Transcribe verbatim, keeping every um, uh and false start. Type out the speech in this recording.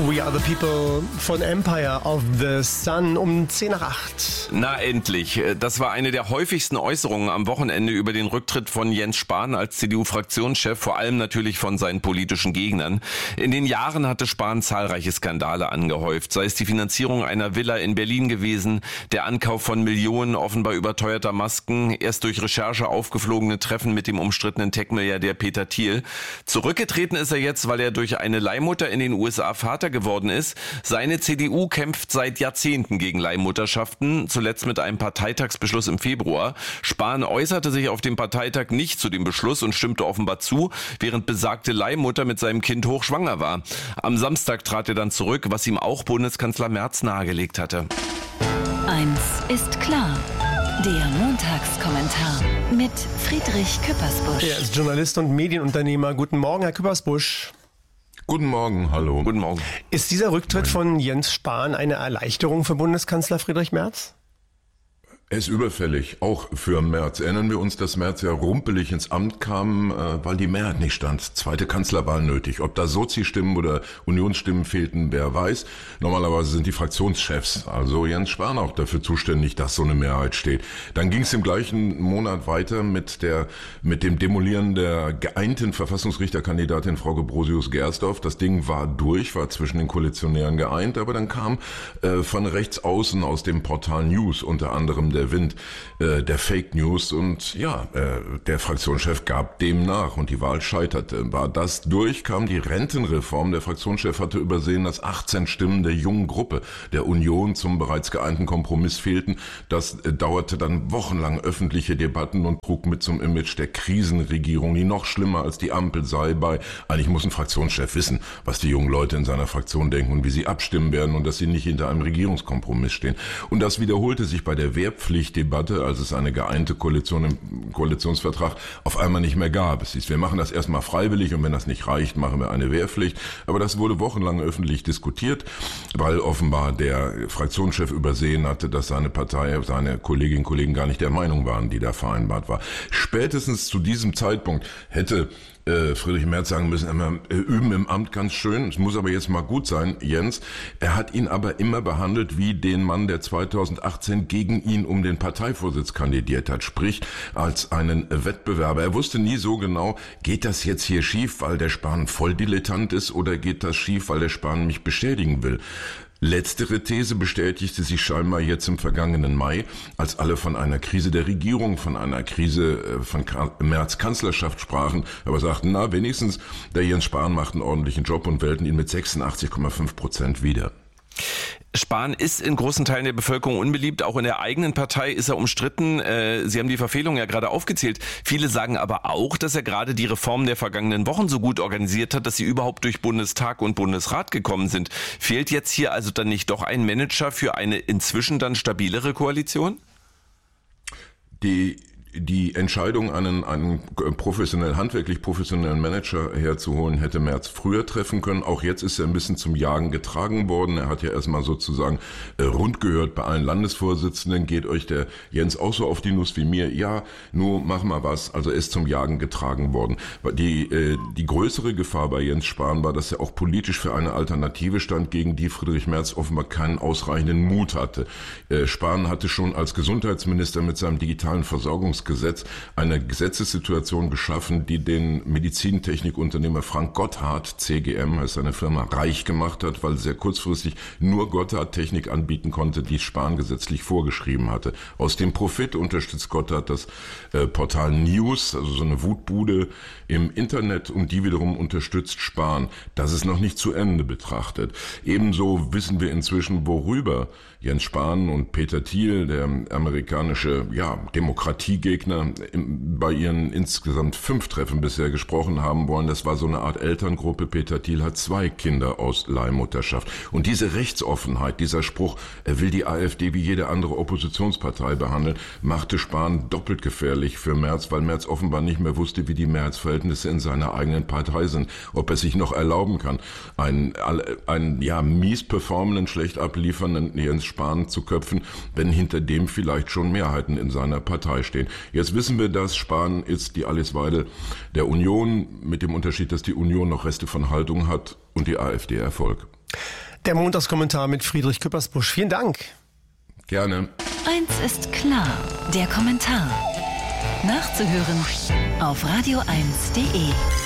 We Are the People von Empire of the Sun um zehn nach acht. Na endlich. Das war eine der häufigsten Äußerungen am Wochenende über den Rücktritt von Jens Spahn als C D U-Fraktionschef, vor allem natürlich von seinen politischen Gegnern. In den Jahren hatte Spahn zahlreiche Skandale angehäuft, sei es die Finanzierung einer Villa in Berlin gewesen, der Ankauf von Millionen offenbar überteuerter Masken, erst durch Recherche aufgeflogene Treffen mit dem umstrittenen Tech-Milliardär Peter Thiel. Zurückgetreten ist er jetzt, weil er durch eine Leihmutter in den U S A Vater geworden ist. Seine C D U kämpft seit Jahrzehnten gegen Leihmutterschaften, zuletzt mit einem Parteitagsbeschluss im Februar. Spahn äußerte sich auf dem Parteitag nicht zu dem Beschluss und stimmte offenbar zu, während besagte Leihmutter mit seinem Kind hochschwanger war. Am Samstag trat er dann zurück, was ihm auch Bundeskanzler Merz nahegelegt hatte. Eins ist klar. Der Montagskommentar mit Friedrich Küppersbusch. Er ist Journalist und Medienunternehmer. Guten Morgen, Herr Küppersbusch. Guten Morgen, hallo. Guten Morgen. Ist dieser Rücktritt von Jens Spahn eine Erleichterung für Bundeskanzler Friedrich Merz? Er ist überfällig, auch für Merz. Erinnern wir uns, dass Merz ja rumpelig ins Amt kam, äh, weil die Mehrheit nicht stand. Zweite Kanzlerwahl nötig. Ob da Sozi-Stimmen oder Unionsstimmen fehlten, wer weiß. Normalerweise sind die Fraktionschefs, also Jens Spahn, auch dafür zuständig, dass so eine Mehrheit steht. Dann ging es im gleichen Monat weiter mit der mit dem Demolieren der geeinten Verfassungsrichterkandidatin Frau Gebrosius-Gersdorf. Das Ding war durch, war zwischen den Koalitionären geeint, aber dann kam äh, von rechts außen aus dem Portal News unter anderem der Wind äh, der Fake News und ja, äh, der Fraktionschef gab dem nach und die Wahl scheiterte. War das durch, kam die Rentenreform. Der Fraktionschef hatte übersehen, dass achtzehn Stimmen der jungen Gruppe der Union zum bereits geeinten Kompromiss fehlten. Das äh, dauerte dann wochenlang öffentliche Debatten und trug mit zum Image der Krisenregierung, die noch schlimmer als die Ampel sei. Bei eigentlich muss ein Fraktionschef wissen, was die jungen Leute in seiner Fraktion denken und wie sie abstimmen werden und dass sie nicht hinter einem Regierungskompromiss stehen. Und das wiederholte sich bei der Wehrpflicht. Pflichtdebatte, als es eine geeinte Koalition im Koalitionsvertrag auf einmal nicht mehr gab. Es hieß, wir machen das erstmal freiwillig und wenn das nicht reicht, machen wir eine Wehrpflicht. Aber das wurde wochenlang öffentlich diskutiert, weil offenbar der Fraktionschef übersehen hatte, dass seine Partei, seine Kolleginnen und Kollegen gar nicht der Meinung waren, die da vereinbart war. Spätestens zu diesem Zeitpunkt hätte Äh, Friedrich Merz sagen müssen, immer äh, üben im Amt ganz schön, es muss aber jetzt mal gut sein, Jens. Er hat ihn aber immer behandelt wie den Mann, der zweitausendachtzehn gegen ihn um den Parteivorsitz kandidiert hat, sprich als einen Wettbewerber. Er wusste nie so genau, geht das jetzt hier schief, weil der Spahn Volldilettant ist oder geht das schief, weil der Spahn mich beschädigen will. Letztere These bestätigte sich scheinbar jetzt im vergangenen Mai, als alle von einer Krise der Regierung, von einer Krise von Merz Kanzlerschaft sprachen, aber sagten, na wenigstens der Jens Spahn macht einen ordentlichen Job und wählten ihn mit sechsundachtzig Komma fünf Prozent wieder. Spahn ist in großen Teilen der Bevölkerung unbeliebt, auch in der eigenen Partei ist er umstritten. Sie haben die Verfehlungen ja gerade aufgezählt. Viele sagen aber auch, dass er gerade die Reformen der vergangenen Wochen so gut organisiert hat, dass sie überhaupt durch Bundestag und Bundesrat gekommen sind. Fehlt jetzt hier also dann nicht doch ein Manager für eine inzwischen dann stabilere Koalition? Die Die Entscheidung, einen, einen professionell, handwerklich professionellen Manager herzuholen, hätte Merz früher treffen können. Auch jetzt ist er ein bisschen zum Jagen getragen worden. Er hat ja erstmal sozusagen äh, rund gehört bei allen Landesvorsitzenden. Geht euch der Jens auch so auf die Nuss wie mir? Ja, nur mach mal was. Also er ist zum Jagen getragen worden. Die, äh, die größere Gefahr bei Jens Spahn war, dass er auch politisch für eine Alternative stand, gegen die Friedrich Merz offenbar keinen ausreichenden Mut hatte. Äh, Spahn hatte schon als Gesundheitsminister mit seinem digitalen Versorgungs Gesetz eine Gesetzessituation geschaffen, die den Medizintechnikunternehmer Frank Gotthard, C G M heißt seine Firma, reich gemacht hat, weil sehr kurzfristig nur Gotthard Technik anbieten konnte, die Spahn gesetzlich vorgeschrieben hatte. Aus dem Profit unterstützt Gotthard das äh, Portal News, also so eine Wutbude im Internet, und die wiederum unterstützt Spahn. Das ist noch nicht zu Ende betrachtet. Ebenso wissen wir inzwischen, worüber Jens Spahn und Peter Thiel, der amerikanische ja, Demokratiegegner, bei ihren insgesamt fünf Treffen bisher gesprochen haben wollen. Das war so eine Art Elterngruppe. Peter Thiel hat zwei Kinder aus Leihmutterschaft. Und diese Rechtsoffenheit, dieser Spruch, er will die AfD wie jede andere Oppositionspartei behandeln, machte Spahn doppelt gefährlich für Merz, weil Merz offenbar nicht mehr wusste, wie die Mehrheitsverhältnisse in seiner eigenen Partei sind. Ob er sich noch erlauben kann, einen, einen ja, mies performenden, schlecht abliefernden Jens Spahn zu köpfen, wenn hinter dem vielleicht schon Mehrheiten in seiner Partei stehen. Jetzt wissen wir, dass Spahn ist die Alice Weidel der Union, mit dem Unterschied, dass die Union noch Reste von Haltung hat und die AfD Erfolg. Der Montagskommentar mit Friedrich Küppersbusch. Vielen Dank. Gerne. Eins ist klar, der Kommentar. Nachzuhören auf radio eins punkt de.